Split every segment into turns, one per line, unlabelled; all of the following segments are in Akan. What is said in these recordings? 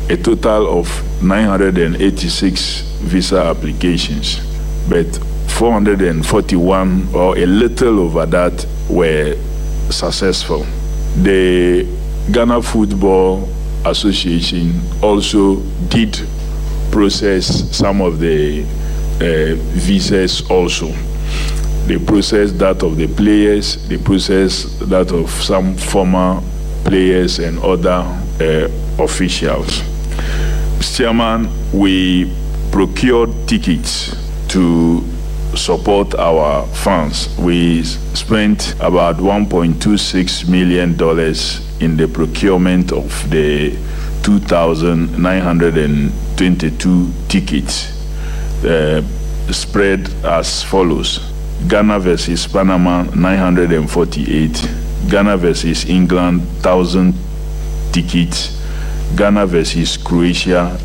a total of 986 visa applications, but 441 or a little over that were successful. The Ghana Football Association also did process some of the visas also. They processed that of the players, they processed that of some former players and other officials. Chairman, we procured tickets to support our fans. We spent about $1.26 million in the procurement of the 2,922 tickets, spread as follows: Ghana versus Panama 948, Ghana versus England 1,000 tickets, Ghana versus Croatia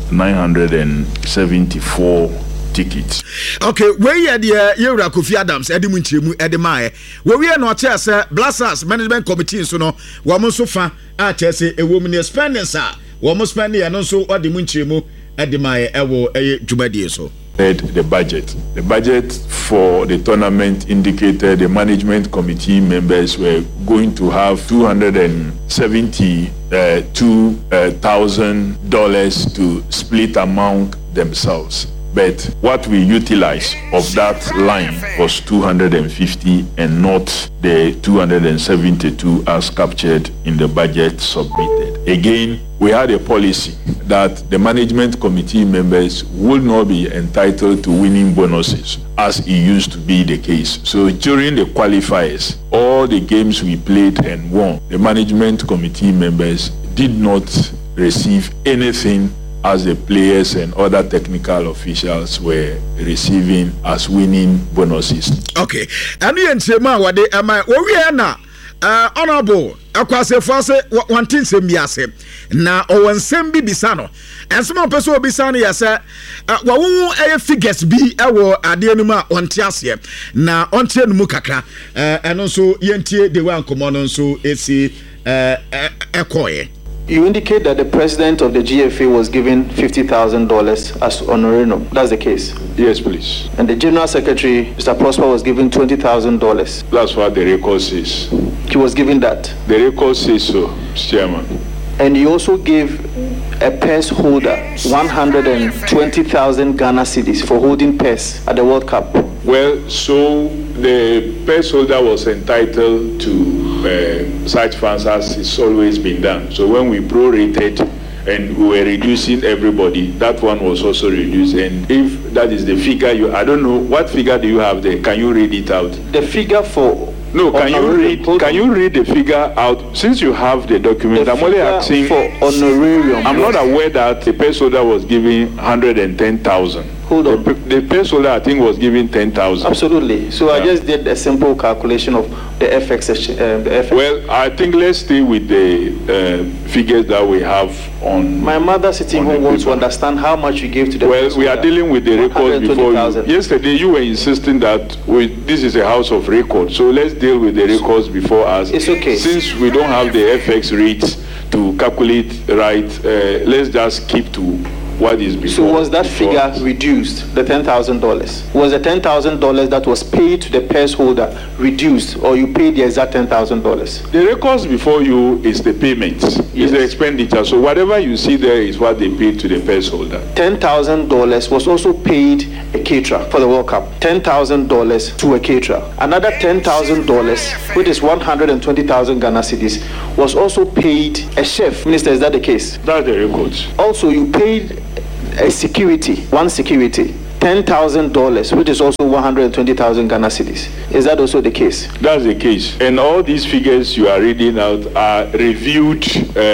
974 tickets.
Okay, where you the Yura Kofi Adams edimu nchiremu edemae. We no che say Blasters Management Committee so no wo mo so fa a che say ewo mu ne spending sa wo mo spending ya no so odimu nchiremu edemae ewo dwumadie so.
The budget for the tournament indicated the management committee members were going to have $272,000 to split among themselves. But what we utilized of that line was 250 and not the 272 as captured in the budget submitted. Again, we had a policy that the management committee members would not be entitled to winning bonuses as it used to be the case. So during the qualifiers, all the games we played and won, the management committee members did not receive anything as the players and other technical officials were receiving as winning bonuses.
Okay. And you nsema wade ama we na honorable akwase fase wantin sem biase na owonsem bi bisa no ensema peso obisa no yase wawu figures bi ewo ade enum a onte ase na onte enum kakra eno so yentie de wan komo no so esi ekoye.
You indicate that the president of the GFA was given $50,000 as honorarium. That's the case?
Yes, please.
And the general secretary, Mr. Prosper, was given $20,000.
That's what the record says.
He was given that?
The record says so, Chairman.
And you also gave a purse holder 120,000 Ghana cedis for holding purse at the World Cup.
Well, so the purse holder was entitled to such funds as it's always been done. So when we prorated and we were reducing everybody, that one was also reduced. And if that is the figure, I don't know, what figure do you have there? Can you read it out?
The figure for...
No, can you read the figure out? Since you have the document, I'm only asking
for honorarium.
I'm not aware that the purse holder was giving 110,000.
Hold on.
The purse holder, I think, was giving 10,000.
Absolutely. So yeah. I just did a simple calculation of the FX.
Well, I think let's stay with the figures that we have on.
My mother sitting home wants to understand how much you gave to the.
Well, we are dealing with the records before you. Yesterday, you were insisting that this is a house of records. So let's deal with the records before us.
It's okay.
Since we don't have the FX rates to calculate right, let's just keep to what is before.
So was that figure reduced, the $10,000? Was the $10,000 that was paid to the purse holder reduced, or you paid the exact $10,000?
The records before you is the payments, is the expenditure. So whatever you see there is what they paid to the purse holder.
$10,000 was also paid a caterer for the World Cup. $10,000 to a caterer. Another $10,000, which is 120,000 Ghana cedis, was also paid a chef. Minister, is that the case?
That's the records.
Also, you paid a security, one security, $10,000, which is also 120,000 Ghana cedis. Is that also the case?
That's the case. And all these figures you are reading out are reviewed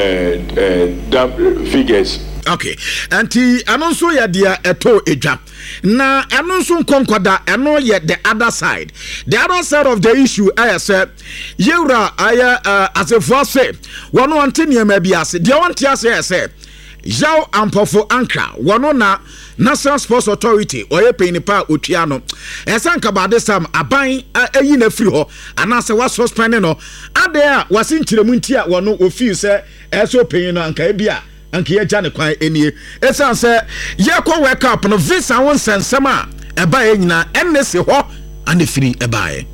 figures.
Okay. Anti anonso ya dia eto edwa. Na anonso nkonkoda eno ye the other side. The other side of the issue I say Yewra aya asefo say wono ante niam bia ase. De wonte ase say Yao Ampofo Ankra wono na National Sports Authority oye penipa otua no. Esanka ba this time aban ayi na free ho anase wa suspend no. Ade a wase nchiremu ntia wono ofi say eso pen no anka bia anke ye gya ne kwan enie esan se ye kɔ world cup no visa won sensem a eba ye nyina enne se ho ane firi eba ye.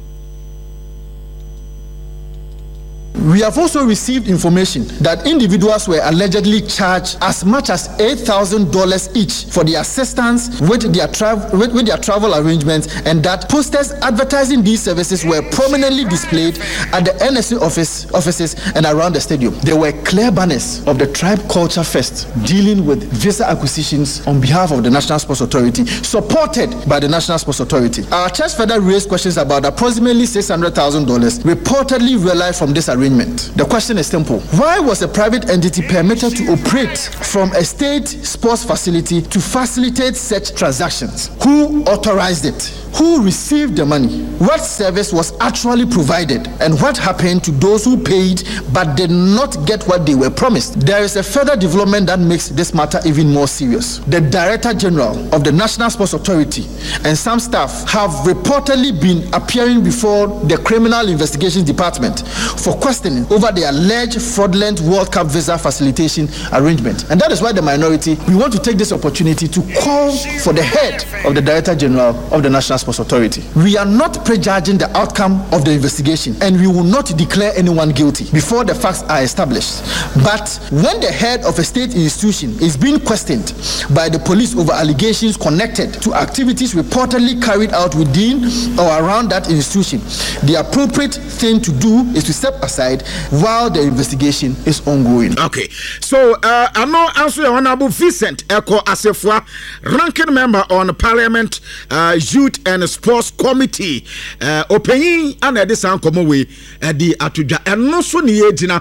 We have also received information that individuals were allegedly charged as much as $8,000 each for the assistance with their travel arrangements, and that posters advertising these services were prominently displayed at the NSA offices and around the stadium. There were clear banners of the Tribe Culture Fest dealing with visa acquisitions on behalf of the National Sports Authority, supported by the National Sports Authority. Our church further raised questions about approximately $600,000 reportedly realized from this arrangement. The question is simple. Why was a private entity permitted to operate from a state sports facility to facilitate such transactions? Who authorized it? Who received the money? What service was actually provided? And what happened to those who paid but did not get what they were promised? There is a further development that makes this matter even more serious. The Director General of the National Sports Authority and some staff have reportedly been appearing before the Criminal Investigations Department for questioning over the alleged fraudulent World Cup visa facilitation arrangement. And that is why the minority, we want to take this opportunity to call for the head of the Director General of the National Sports Authority. We are not prejudging the outcome of the investigation, and we will not declare anyone guilty before the facts are established. But when the head of a state institution is being questioned by the police over allegations connected to activities reportedly carried out within or around that institution, the appropriate thing to do is to step aside while the investigation is ongoing.
Okay, so I know answer Honorable Vincent Eko Asefua, ranking member on Parliament Youth and Sports Committee. Opening and this ankomo we the atuja and no so ni ejina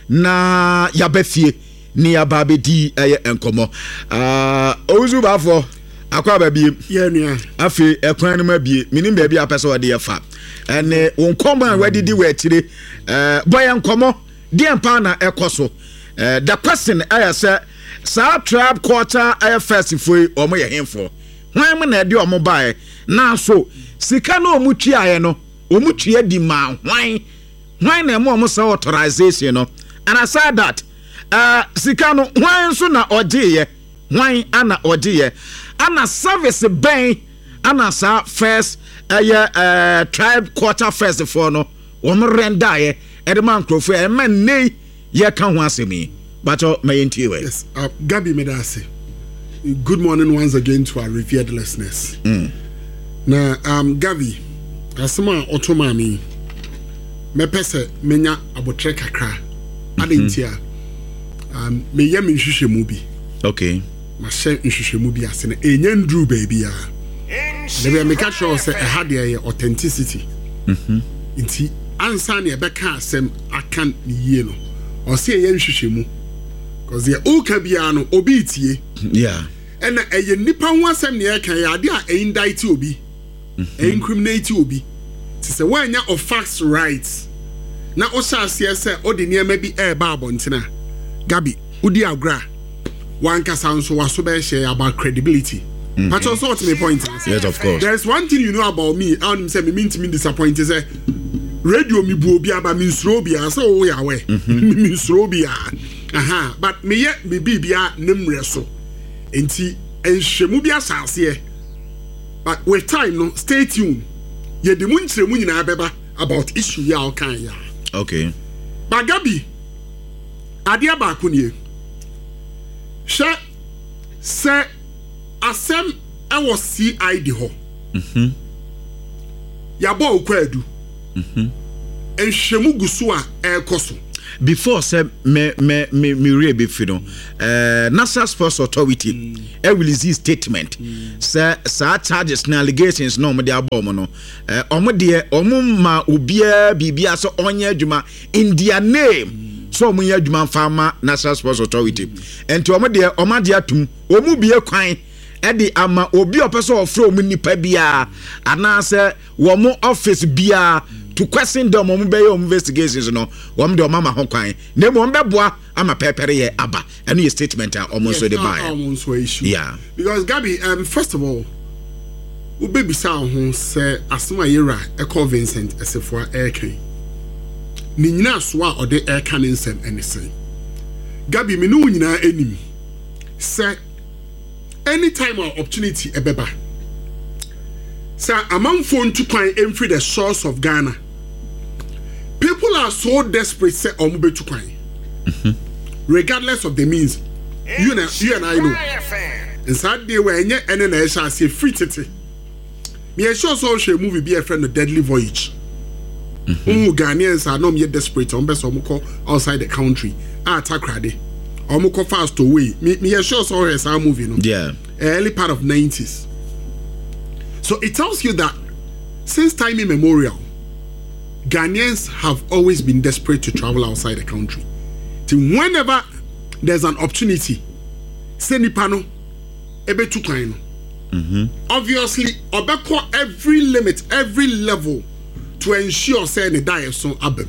na yabefie ni ababe di enkomo. Ozu bafo akwa babie
ye nua
afi ekwan no mabie minim ba bia apese wode yefa ene wonkomo a wadi di we akire boy enkomo di empa na ekoso. The question say sa Tribe Culture first foi omo ye hemfo hwan me na de omo bae na so sika na omu twiaye no omu twie di ma hwan na omo sa authorization no, and aside that sika no hwan so na odeye hwan ana odeye ana service ben ana sa first Tribe Culture first for no omo renda ye edman krofo e man nei ye ka ho asemi but my intiwe.
Yes, Gabi Medase. Good morning once again to our revered listeners. Na Gavi asema otomami me pese menya abotre kakra adentia me yam nhwehwemu bi.
Okay.
Ma she nhwehwemu bi ase na enya ndru baby a. Lebe me ka show say e had your authenticity. Inti ansa na e beka asem akan ni yie no. O se yen nhwehwemu. Cause the oka bia no obi tie.
Yeah.
And a nipa ho asem ne kan ya de a indict obi incriminate obi to say when ya of facts rights na o sha se o de niam bi e ba abontina Gabi udi agra one kasa nso waso be share about credibility. But also what my point is,
yes, of course,
there's one thing you know about me. I don't say me mean to me disappointed say radio mi bu obi aba mi nsro obi a so wo ya we mi nsro obi a but me ye me bibia nemre so enti enhwemu bi asase. But with time no stay tuned. Ye de mu nkyeremu nyina beba about issue ya kan ya.
Okay.
But Gabi ade aba ko nie. Hwe se asem e wo CID ho. Ya ba okwadu. Enhwemu guso a ekoso.
Before say me read fino National Sports Authority release statement say sa charges na allegations no de abom no omo de omo ma obia bibia so onye adwuma in their name so omo ya adwuma fama National Sports Authority enti omo de omo de atum omo bie kwan edi ama obi opeso ofro omo nipa bia ana say wo mo office bia to question them on be investigations no wom de mama ho kwan na mo beboa ama pepere ye aba and your statement are almost so the buy
almost issue.
Yeah,
because Gabi first of all we baby sound ho say asema yera e call Vincent Asefua airkan ni nyina so a ode airkan nsem anything Gabi me no nyina enim say anytime our opportunity ebeba say amanfo ntu kwan emfiri the source of Ghana. People are so desperate say omo betu kwan. Regardless of the means. You and I know. And Saturday where any na shall say free tete. Me sure so she movie be a friend of Deadly Voyage. Ghanaians are not yet desperate on best omo outside the country. Attack ready. Omo fast away. Me sure so her some movie no.
Yeah.
Early part of 90s. So it tells you that since time immemorial, Ghanaians have always been desperate to travel outside the country. So whenever there's an opportunity, send pano ebe tu kwan. Obviously, obeko every limit, every level to ensure say the diet so abem.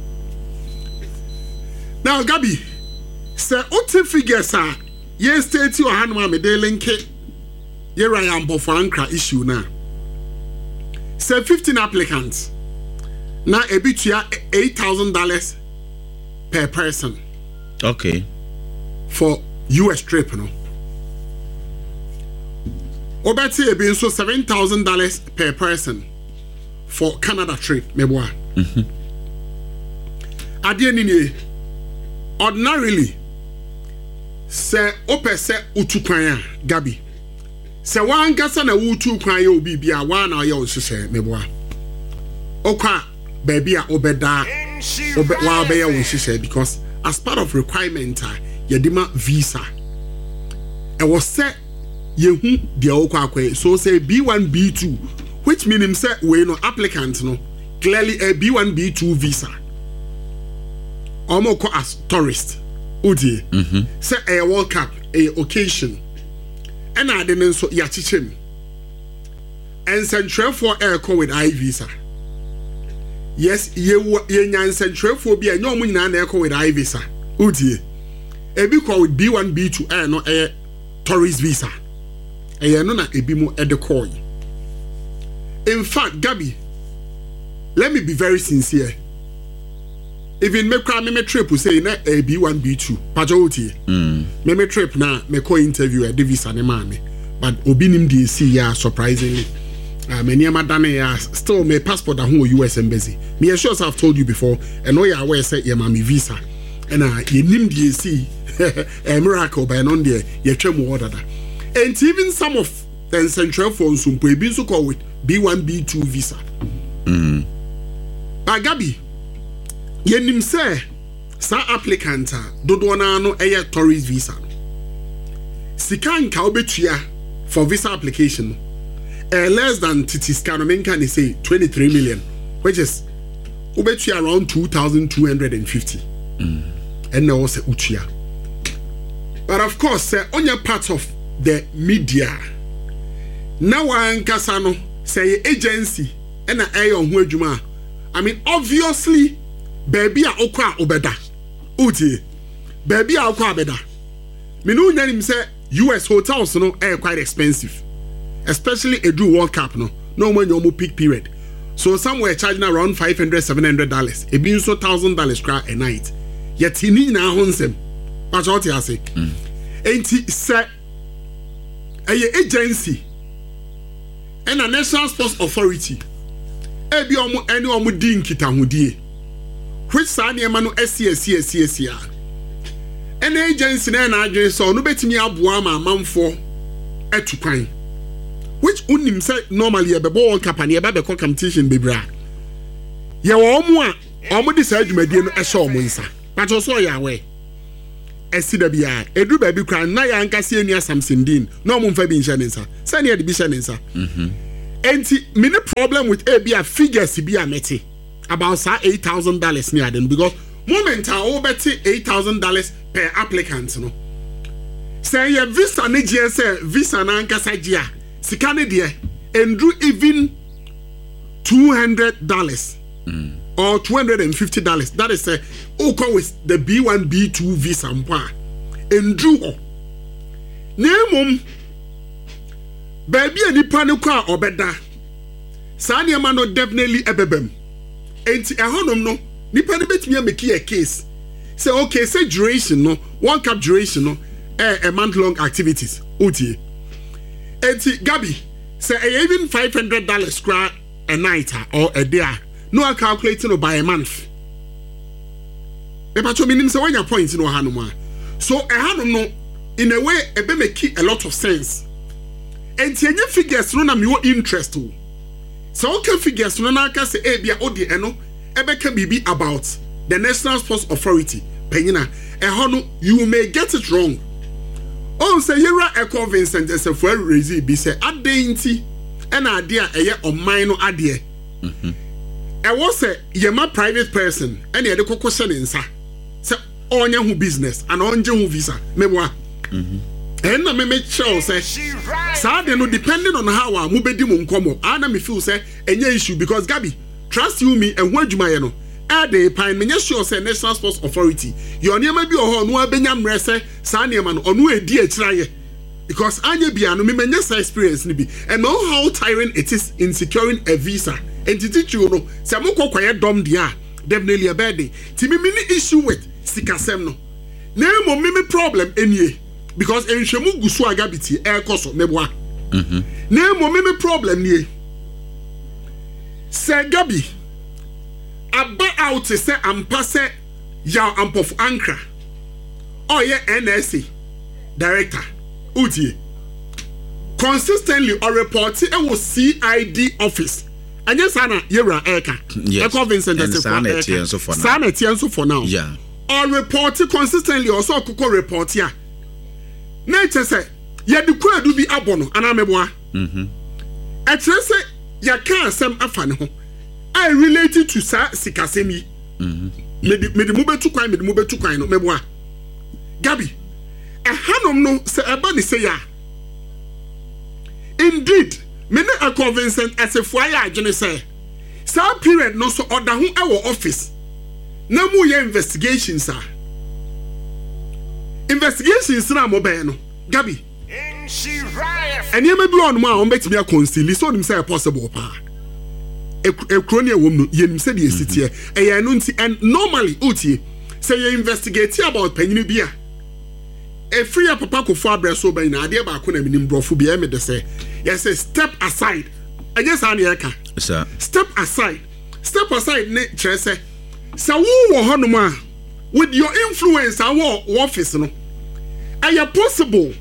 Now, Gabi, say ote figures are ye state you hanma me de link ye Ryan Bofankra issue na. Say 15 applicants. Now ebitua $8,000 per person.
Okay.
For US trip no. Obeti ebi nso $7,000 per person for Canada trip meboa. Ade ni ordinarily se opese utukwan a Gabi. Se wan gasa na wutu kwan ye obi bia wan na ye ohyehyɛ meboa. Okwa baby a obeda wa be ye ohyehyɛ because as part of requirement yedima visa. E was say yehu dia okwa akwa so say B1 B2 which means say we no applicant no clearly a B1 B2 visa. Omo ko as tourist. Udi. Say a World Cup a occasion. And I didn't so ya chichem. And central for air co with I visa. Yes, ye nyan central for be a no mun na air co with I visa. Udi. E bi ko with B1 B2 air no air tourist visa. E no na e bi mo e de call. In fact, Gabi, let me be very sincere. Even me trip we say na a B1 B2 pajoti me trip na me ko interview a visa ne man but obi nim DC ya surprisingly many madane ya still me passport a who US embassy me sure I've told you before and know ya where say ya mami visa and ye nim DC a miracle by non there ye twem order that and even some of the central phones so be so call with B1 B2 visa Gabi yenim say sa applicant dodo na no eye tourist visa sikan ka obetua for visa application less than titiscan can say 23 million which is obetua around 2,250 and now say utua but of course say on your part of the media now ankasa no say agency and na aye on ho adwuma I mean obviously baby a okwa obeda uti baby a okwa obeda me no nyanim say US hotels no are quite expensive especially a do World Cup no when you peak period so somewhere charging around $500-700 e be so $1,000 cra a night yet ni na honsem but what you say enti say a agency and a national sports authority e bi omo any omo di nkita hodie which sa na no SCSCSCSCA an agency na adwen so no betimi aboa ma manfo atukwan which unim say normally e be ball company e be competition bebra ye wo omo di sa adwumadie no e so omo nsa but also ya we esida bia edu ba bi kran na ya nkase enu Samson Dean no omo mfa bi nhyɛ ne nsa say na de bi hyɛ ne nsa enti mini problem with a figures bi a meti about $8,000 near them because moment I over $8,000 per applicant no say your visa ne say visa na nkasa gia sika ne de endru even $200 or $250 that is say oko with the B1 B2 visa mpa endru ho nemum baby anipa ne kwa obeda sa ne ma no definitely ebebem enti ehonom no nipa ne betumi make a case say okay say duration no World Cup duration no a month long activities. Utie. Eti Gabi say even $500 cry a night or a day. No I calculate no by a month. Epacho minim say when your point no hanuma. So I had no in a way e be make a lot of sense. Enti enye figures no na me interest to. So okay figures no na ka say e bia odi eno ebeka bibi about the National Sports Authority. Penyina no you may get it wrong. Oh say Yera Echo Vincent as a fuel raise be say adenti and idea eye oman no ade. I was say yema private person and ye de kokose ne nsa. Say onya hu business and onje hu visa. Meboa. And na me show say sa de no depending on how a mu bedi mu nkomo. Ana me feel say enye issue because Gabi trust you me and hu adwuma ye no. Ade pine me sure say National Sports Authority your niema bi oho no abenya mrese sa niema no onu edi akiraye because anya bia no me menya sa experience ni bi and know how tiring it is in securing a visa and teach you no say mokokwaye dom dia definitely a bad day ti me ni issue with sikasem no na mo me problem enie because enhwemu gusu agabiti e koso meboa na mo me problem nie say Gabi aba out say ampase ya ampof ankra oye NSA director utie consistently or report e wo CID office anya sana yewra eka Echo Vincent sanity for now
yeah
or report consistently also kokko report ya na che say ye de kwadu bi abono ana meboa e kire say ya ka asem afa ne ho I related to sa sikasemi. Me di mube tu kwan no meboa. Gabi. Hanom no se eba ni say ya. Indeed, me ne Echo Vincent as a fuaya adwene say. Sa period no so order ho e wo office. Na mu ye investigations ah. Investigations na mo be no. Gabi. Enye me bi on mo a on betimi akonstili so nim say possible pa. Ekronia wom yenim se de esitie eya no nti and normally utie say you investigate about panyini bia e free papa ko fo abreso ban na ade ba ko na minim brofo bia me de say yes step aside I guess an yeka sir step aside ne chere say wo honom a with your influence our office no aya possible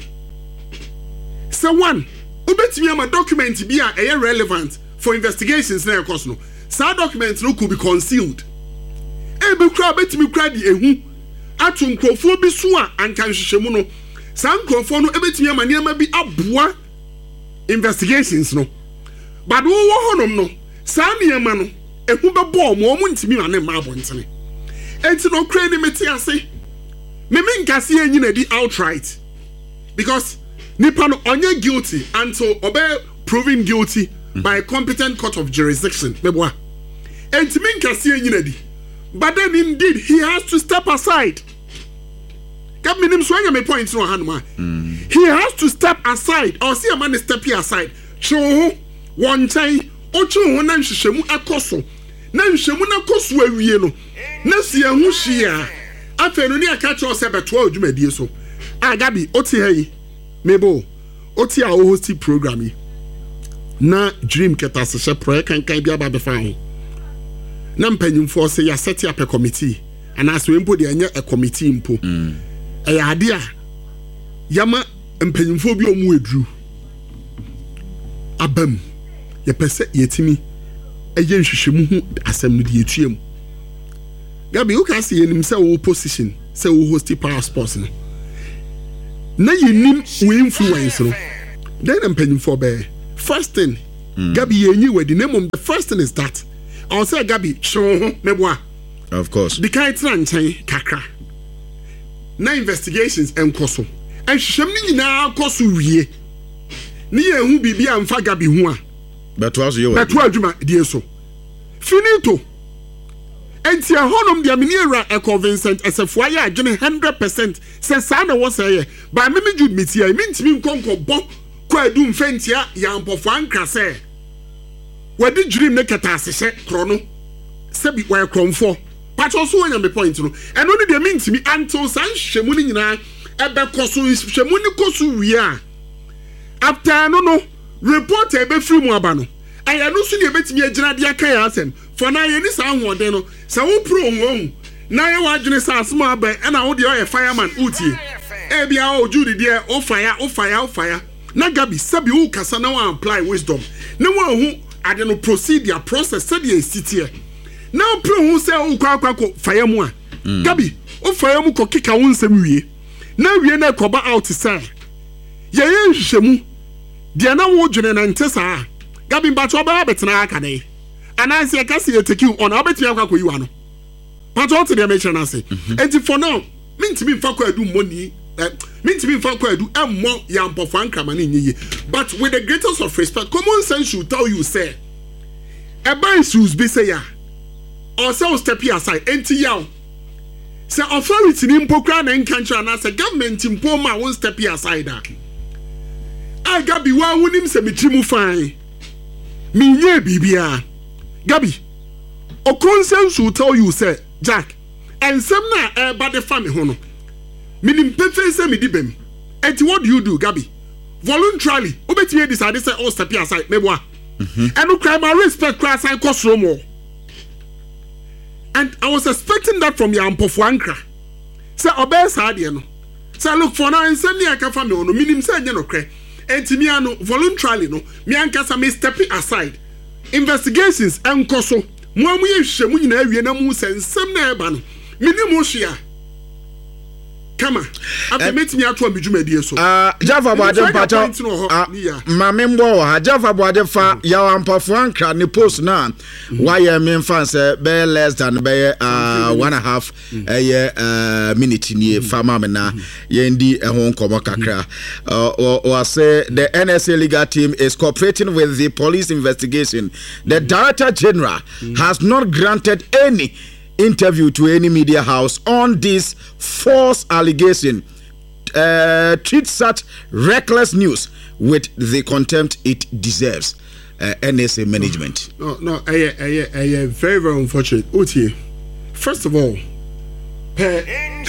say one obetimi am document bia e relevant for investigations na course no sa document no could be concealed e be kra betimi kra di ehu atu nkrofo bi so a anka nhwehwemu no sa nkrofo no ebetimi amane ma bi aboa investigations no but wo honom no sa niema no ehu bebo mo ntimi ane ma abontene enti no kra ni meti ase me nkase anyina di outright because nipa no onye guilty until obe proven guilty by a competent court of jurisdiction. Meboa. And to mean Cassie, but then indeed he has to step aside. Get me them swing me points no handma. He has to step aside or see a man step aside. Show one time or show nan shemu akoso. Nan shemu na koso awie no. Na si ehu hia. Afa no ni aka cho se beto adwumadi so. Gabi oti hey. Mebo. Oti a host program na dream keta se she pro kan bia ba be fa ho na mpanyimfo se ya set up a committee ana so empo de anya a committee mpo ya ade a yama mpanyimfo bi omu edru abam ye pese yetimi eye nhwehwemu hu asem no de yetuam Gabi you can see enim se wo position se wo host power sports no na yenim we influence no then mpanyimfo be first thing, Gabi yenyi we the name of the first thing is that I'll say Gabi show meboa.
Of course.
The kind of kakra. Na investigations enkoso. And hwehwem ni nyina koso wie. Ni ye hu bibia amfa Gabi hu a.
Beto aso ye we.
Beto adwuma die so. Finito. Enti ahonom dia meniera Echo Vincent esefo aye adwene 100% se sa na wo say ba me jude metia me ntimi nkonko bo kwadu mfentia ya mpofo ankrase wadi dream ne kata asehye krono sebi wa kromfo patro so anya me point no and only the mean to me until san hwehwemu ni nyina ebe koso hwehwemu ni koso wi a after no report ebe free mu aba no aya no so ne betimi agina de aka ya asem for na ye ni sa ahode no sa wo pro won na ye wa adwene sa asmo aba e na wo de o fireman utie e bia o judi de o fire na gabi sabi wo kasa na wa apply wisdom na wa hu ade no procedure process said ye sitie na pro hu se wo kwa fire mu a gabi o fire mu ko kika wo nsem wie na wie na koba out say ye hwehwemu de na wo dwene na ntesa gabi mbacho ba betena aka ne anansi e kase ye take you on obeti akwa ko yiwa no pato to the mention na say enti for now mintimi mfa kwa adu money mintimi mfa kwa adu emmo ya mpofo ankrama na nyiye but with the greatest of respect common sense should tell you say eba issues be say ya or say step aside enti yaw say authority ni mpokra na nkantra na say government mpoma won step aside a gabi wa wonim se metimu fine minye bibia gabi o consensus will tell you say Jack and some na ba the family ho no minim pefe say me dibem enti what do you do gabi voluntarily obetime decide say all step aside meboa and no crime my respect class I cost more and I was expecting that from your ampofo ankra say obey sa de no say look for now and send me aka family no minim say nya no kre enti me ano voluntarily no me ankasa me step aside investigations enkoso mo amu ye hwehwemu nyina awie na mu sensem na eba no minim hwea kama after meeting ato ambidwumadi so
Java Boade pato ma membo ha Java Boade fa ya wampafo ankra ne post na why me fan say be less than be 1.5 minute ni fama me na ye ndi ho nkomo kakra or say the NSA legal team is cooperating with the police investigation. The Director General has not granted any interview to any media house on this false allegation. Treat such reckless news with the contempt it deserves. NSA management.
No, very, very unfortunate. Uti, first of all, where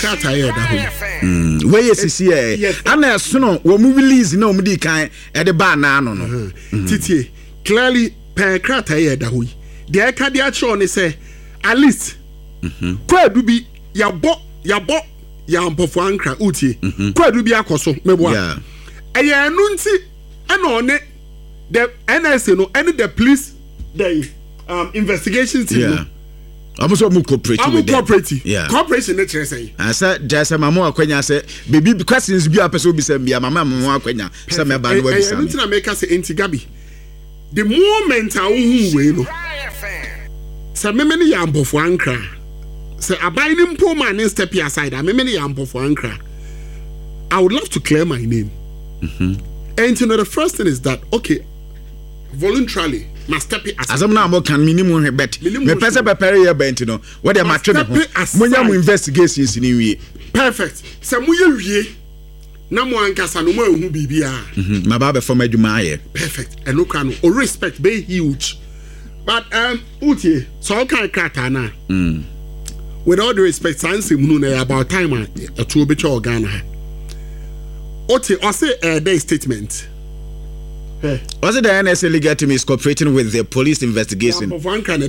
is he? I'm soon we release no mudi kind at the bar now. No,
Titi, clearly, per crata dahui. The Acadia Chon say, at least. Kwadu bi yabo ya mpofo ankra utie kwadu bi akoso mebo a eye anu nti ana one the NSA no and the police the investigation team no
amuso mu cooperative with
them cooperation na kire say
asa jasa mama akwanya say baby questions bi apeso bi say bia mama akwanya say me ba no wa bi say
nti na make say enti gabi the moment a hu we no say me ne ya mpofo ankra say abiding poor man in step aside. I many ample for ankra. I would love to clear my name. And you know the first thing is that okay, voluntarily must step aside.
As I'm now more can minimum bet. Me pesa prepare your bent you know. What they match me. When you investigations in you.
Perfect. Say mu ye wie. Na mo ankasa no mo ehu bibia.
My baba for my juma.
Perfect. And no can no respect be huge. But utie so kan krata na. With all the respect, Sansi Munu about time a two bit of Ghana. Ote, I say a statement.
Was it the NSA legal team is cooperating with the police investigation?
Kenya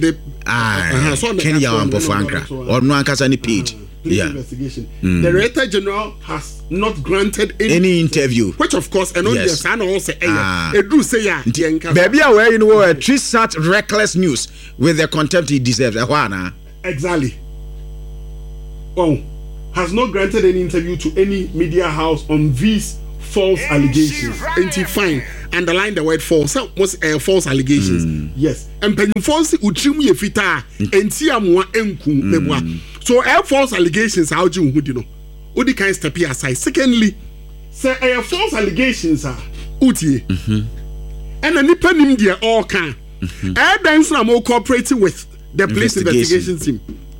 or no any page. Yeah.
Investigation. The Director General has not granted
any interview.
Which of course, and yes. Son also do say
baby aware you know treat such reckless news with the contempt he deserves.
Exactly. Has not granted any interview to any media house on these false allegations. Ain't fine. Underline the word false. Most false allegations. Yes. And when false uchimu ye fita enti amwa enku mebwa. So false allegations how do you know? Odi kan step aside. Secondly, say false allegations are utie. And a nipa nim dia all can. Then so am cooperating with the police investigation team.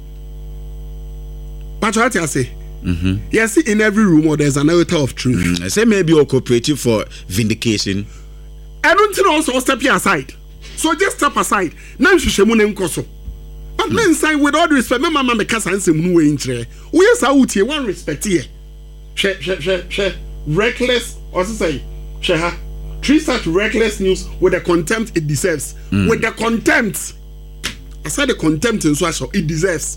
But what I say? Yes, in every room there's an iota of truth.
I say maybe you're cooperative for vindication.
I don't think also step aside. So just step aside. Now you should But men sign with all respect. My mama me kasa ansem no we nkyere. We yes out here one respect here. She reckless or say she ha treat such reckless news with the contempt it deserves. With the contempt. I said the contempt in so it deserves.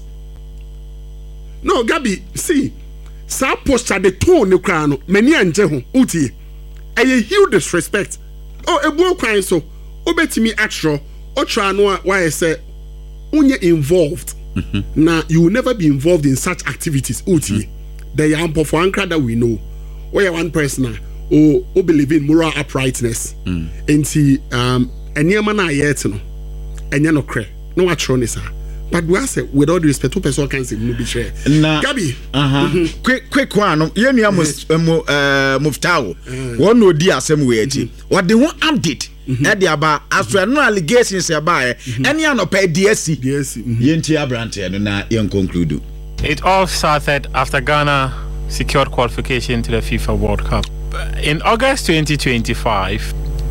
No, Gabi, see, sa posture the tone no crown, many ante ho, uti. A huge disrespect. Oh, a boy crying so, obeti me actual, or try no why I say, when you're involved, now you will never be involved in such activities, uti. The young for anchor that we know, where one person who believe in moral uprightness, and see, and your man I yet no, and you're no cray, no actual is but we say with all the respect to person can say no be share. Gabi,
quick one. You know Muftao. One no di asem we eji. What they want update. Edi aba as we no allegations about any an pay DSC. Yenti abrante na yen conclude.
It all started after Ghana secured qualification to the FIFA World Cup. In August 2025,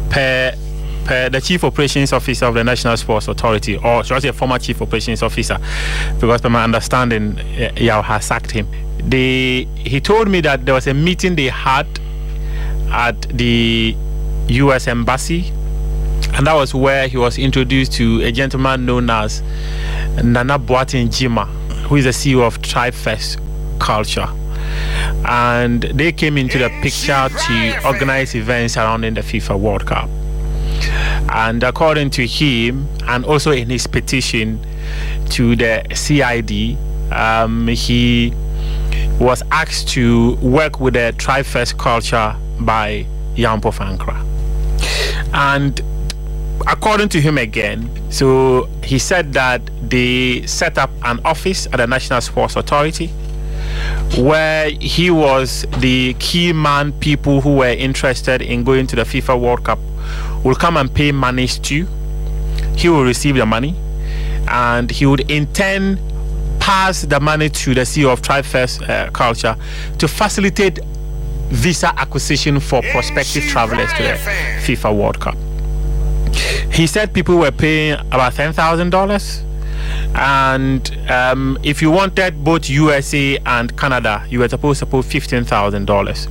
the Chief Operations Officer of the National Sports Authority, or should I say former Chief Operations Officer, because by my understanding, Yao has sacked him. He told me that there was a meeting they had at the US Embassy, and that was where he was introduced to a gentleman known as Nana Boateng Jima, who is the CEO of TribeFest Culture. And they came into the picture to organize events surrounding the FIFA World Cup. And according to him, and also in his petition to the CID, he was asked to work with the TribeFest Culture by Yampo Fankra. And according to him again, so he said that they set up an office at the National Sports Authority where he was the key man people who were interested in going to the FIFA World Cup will come and pay monies to. He will receive the money and he would in turn pass the money to the CEO of TribeFest Culture to facilitate visa acquisition for prospective travelers to the FIFA World Cup. He said people were paying about $10,000, and if you wanted both USA and Canada, you were supposed to pay $15,000.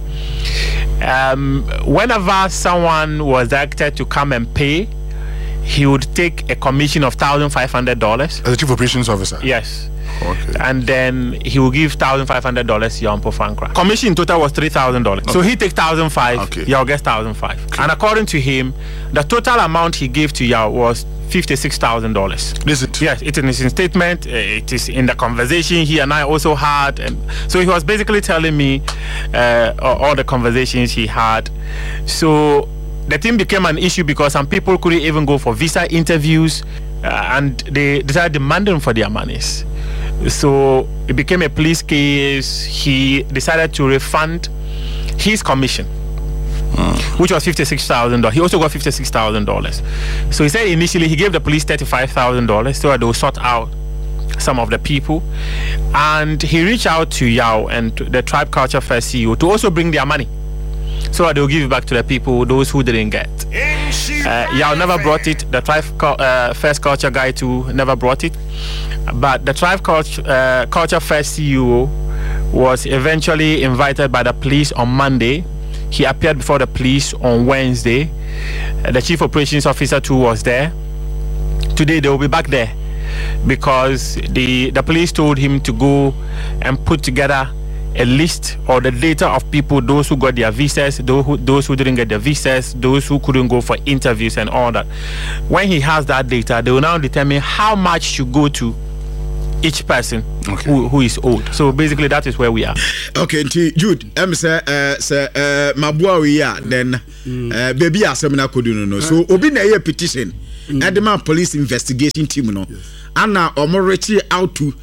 Whenever someone was directed to come and pay, he would take a commission of $1,500.
As a Chief Operations Officer?
Yes.
Okay.
And then he will give $1,500 Yampo Fankra. Commission in total was $3,000. Okay. So he takes $1,500. Okay. Yao gets $1,500. Okay. And according to him, the total amount he gave to Yao was $56,000.
Is it?
Yes, it is in statement. It is in the conversation he and I also had. And so he was basically telling me all the conversations he had. So the thing became an issue because some people couldn't even go for visa interviews, and they started demanding for their monies. So it became a police case. He decided to refund his commission, which was $56,000. He also got $56,000. So he said initially he gave the police $35,000 so that they will sort out some of the people. And he reached out to Yao and the Tribe Culture First CEO to also bring their money so that they will give it back to the people, those who didn't get. Yao never brought it. The Tribe First Culture guy too never brought it. But the Tribe Culture First CEO was eventually invited by the police on Monday. He appeared before the police on Wednesday. The Chief Operations Officer too was there. Today they will be back there because the police told him to go and put together a list or the data of people, those who got their visas, those who didn't get their visas, those who couldn't go for interviews and all that. When he has that data, they will now determine how much should go to each person who is owed. So basically that is where we are.
Okay, Jude, say mabua we are then baby asemina kodu no. So obi na ye petition Edema police investigation team no. Anna omorechi out to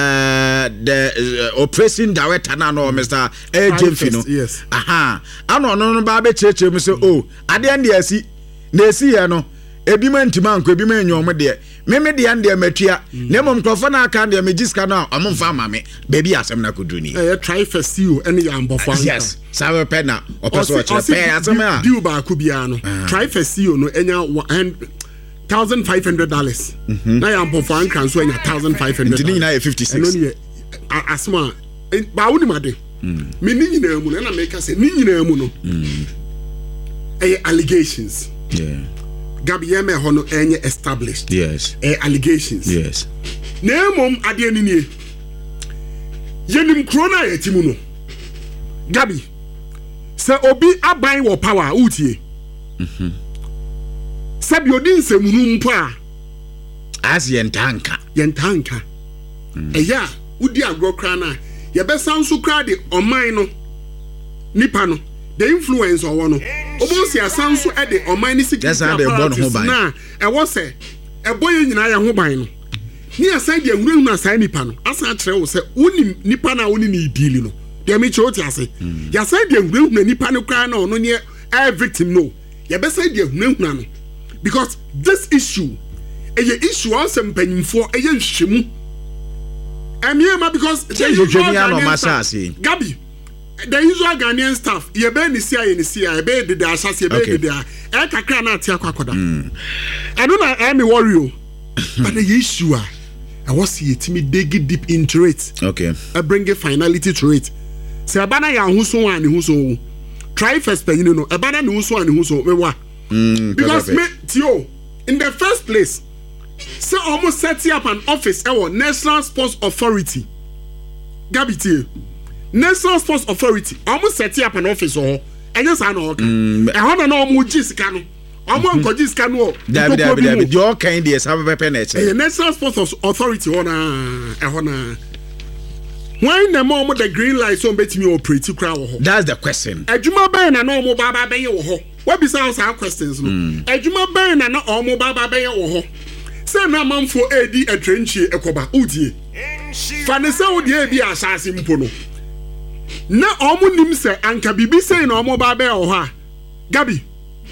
the operation director na no Mr. James no.
Yes.
Aha. Ano no ba be cheche me say oh ade ande asi na esi ye no ebi mantima nko ebi manyom de me de ande matua na mom krofo na aka de magiska no amomfa mame baby asem na koduni
try first you any ambofo
yes sawe pe na opeso che pe asem a
biu ba ko bia no try first you no enya $1,500. Now I'm for Ankara so $1,500.
Nti na 56.
Asma ba woni made. Me ni nyina mu na make say ni nyina mu no. Allegations.
Yeah.
Gabi me ho no enye established.
Yes.
Allegations.
Yes.
Na emom ade ni nie. Yenim krona yetimu no. Gabi. Se obi aban wo power utie. Sabi odi nsɛmunu mpo a
as yentanka
eya udi agro kra na ye besa nso kra de ɔman no nipa no the influence ɔwɔ no obo si asanso e de ɔman ni security na ɛwɔ sɛ ɛbɔ ye nyina ya ho ban no ni asan de nwurehunu asan nipa no asan kyerɛ wo sɛ woni nipa na woni ni deal no de me kyerɛ oti ase ya san de nwurehunu nipa no kra na ɔno ne victim no ye besa de nwurehunu no. Because this issue, a issue also painful, a shemu. Because the usual Ghanaian staff, Gabi, the usual Ghanaian staff, you bear the CIA, bear the assassin, bear the Kakana Tiakoda. I don't know, I'm a warrior, but the issue, I was here to me dig deep into it.
Okay,
I bring a finality to it. Say, Abana ya whoso and whoso try first, you know, Abana whoso and whoso, me because me Tio in the first place say almost setting up an office our National Sports Authority Gabi Tio National Sports Authority almost setting up an office and yes I know I want to know more Jessica no almost go Jessica no
David your kind is have a penalty
National Sports Authority on when the mom the green light so bet me operate to crowd
that's the question
Ejuma ben na no mo baba ben ye wo ho what be sounds our questions no Ejuma ben na no mo baba ben ye wo ho say na manfo edi atrenchie ekoba udie fa ne say udie bi asase mpo no na omo nim say anka bibi say na omo baba ye wo ho a Gabi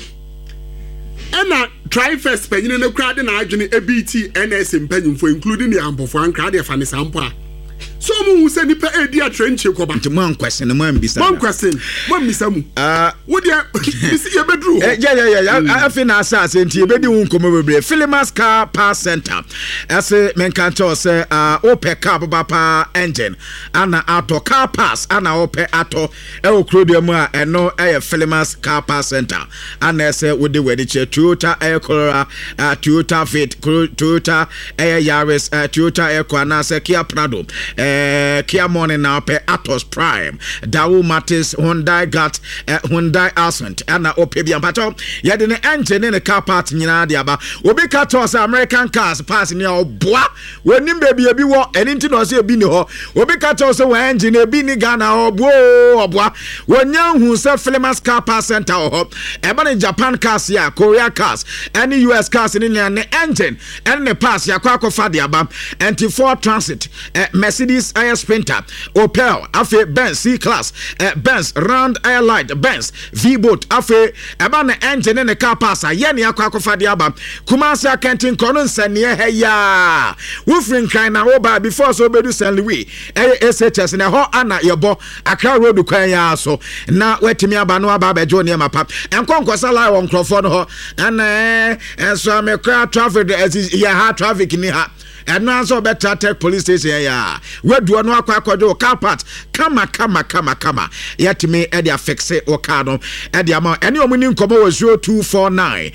ena try first penyin na kra de na adwene ABT NS penyin for including the ampofo ankra de fa ne sampo a so mu say nipa edi atrenchie koba
nti man question man bisa
man question man bisa mu wo dia bisi ye bedru
yeah afi na asase nti ye bedi hu nkomo bebre Filimas Car Parts Center ase men kan to say opel car papa engine ana auto car parts ana opel auto e okrodua mu a eno e Filimas Car Parts Center ana say wo de wedi che Toyota Corolla Toyota Fit Toyota Yaris Toyota Equana se Kia Prado Kia Morning now pe Atos Prime Daewoo Matis Hyundai Gat Hyundai Accent ana opebia pato ye de engine in the car part nyina de aba obi ka to say American cars pass ni oboa wenim baby ebi wo enti no say ebi ni ho obi ka to say we engine ebi ni Ghana oboa wonya hu say Filimas Car Parts Center ho eba ni Japan cars ya Korea cars any US cars ni ne engine and ne pass ya kwa fa de aba enti Ford Transit Mercedes Air Sprinter, Opel, Afe Benz C-Class, Benz Round Air Light, Benz V-Boat, Afe, Abana engine in the car pass, Yeni Aquacofa Diaba, Kumasa Kentin Conon Sanya, Heya, Wolfring Kaina Oba before so bedu St. Louis, SHS in a hot Anna Yobo, Accra Road to Kaya, so now wait me Abanoa Baba Johnny Mapa, and Conquasala on Crawford, and so I'm a crowd traffic as is hard traffic in here. And now so better take police station ya. Where do no akwa car part? Kama. Yet me edia fixe o card edia amount any omuni nkomo was 0249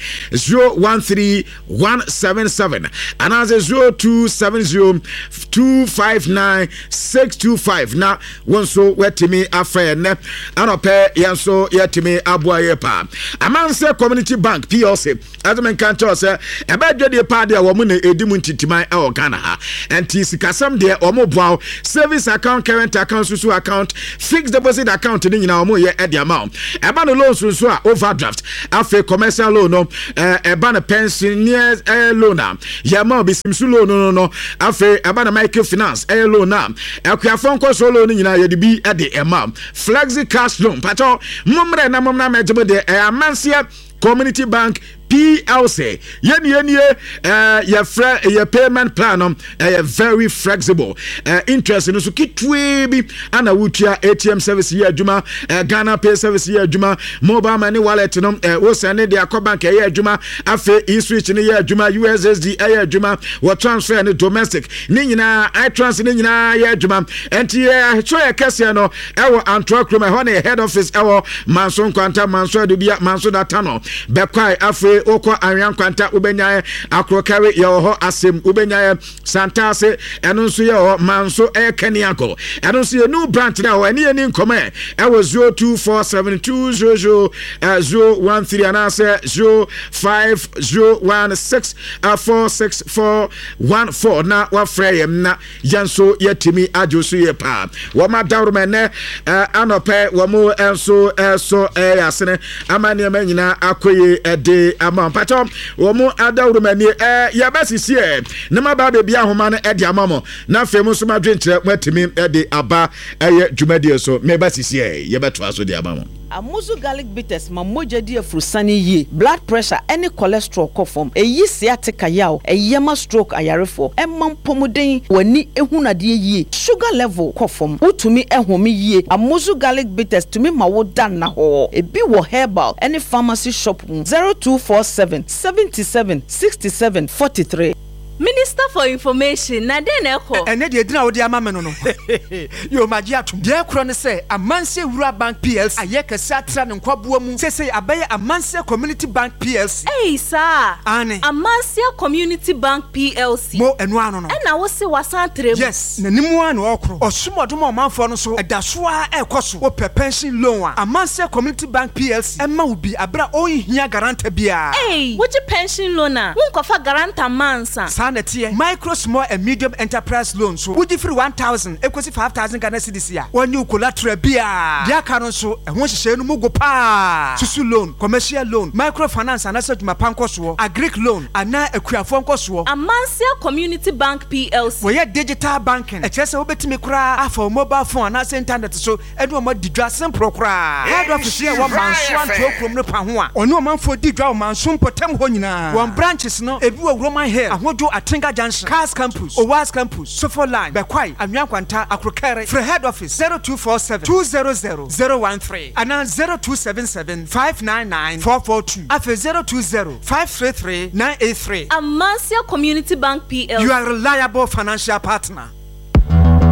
013177 and as 0270 259 625 na wonso wetimi afre ne anope yanso yetimi aboaye pa amanse community bank PLC as men kan to say e ba dwede pa de wo mu na edimu ntitiman e o Ghana and tisikasam de omo boa service account current account susu account fixed deposit account ni nyina omo ye e de amount e ba no loan susu a overdraft afi commercial loan no e ba na pensioners loan ye ma bisimsu loan no afi e ba na microfinance loan na akuafon koso loan nyina ye de bi e de amount flexi cash loan pato momre na momna mejebe de amansia community bank PLC yeni your payment plan very flexible interest no so kitwe bi ana wutua ATM service here adwuma Ghana Pay service here adwuma mobile money wallet no wo send the bank here adwuma afe e-switch ne here adwuma USSD here adwuma wo transfer ne domestic ne nyina iTrans ne nyina here adwuma enti so ya kase no ewo Antwerp Chrome ho ne head office ewo Manso Nkwanta Manso Adubia Manso Datano bekwai afe okọ Anwan Kwanta ubenya akrokare ye ho asem ubenya Santase eno nso ye ho Manso Keniako eno nso ye new branch na ho ene ye ni nkome ewo 0247200013 anase 0501646414 na wa frey na yanso yetimi ajoso ye pa wo ma dawrome ne anope wo mu enso eso yasene amane manyina akoye ede amampacho wo mu adawrome ne ya basisi ne maba bebia homa no ede amamo na femu so madwenkyere matimi ede aba eye dwumadie so me basisi ye beto aso de amamo
Amuzu garlic bitters mamoja di afrusani ye blood pressure any cholesterol kofom eyi sciatica yaw eyema stroke ayarefo emam pomuden wani ehunade ye sugar level kofom utumi ehome ye Amuzu garlic bitters tumi mawo dan na ho ebi wo herbal any pharmacy shop 0247 77 67 43.
Minister for Information na den eko
ene de edina wodi ama me no yo maji atum de ekro ne se Amanse Wura Bank PLC ayekasa tra ne nkwaboa mu sese abaye Amanse Community Bank PLC
sir
ane
Amanse Community Bank PLC
mo enu ano no
na wo se wasantre
yes na nimu ano okro osumodom omanfo no so edaso a ekoso wo pension loan a Amanse Community Bank PLC ema wo bi abra ohia garanta bia
wo ji pension loan a wo nkofa garanta mansa
micro, small and medium enterprise loans. So, would you free 1,000 equals 5,000 Ghana cedis here? One new collateral beer. Dia canon so, and once you say no mugo pa. Susu loan, commercial loan, microfinance, and asset my pancoswo, a Greek loan, and now a queer phone coswo.
Amanse Community Bank PLC.
Where digital banking, a chess over to me cry for mobile phone, and I send internet so, and one more didrass and procra. Head office here, 1 man, swan to from the Pahua, or no man for didraw man, soon potem honina. One branches no, if you are Roman hair, I want to Atinga Junction, Cars Campus, Owas Campus, Sofo Line, Bekwai, Anwan Kwanta, Akrokere, for head office 0247 200 013 and 0277 599 442 after 020 533 983.
Amanse Community Bank PLC.
You are a reliable financial partner.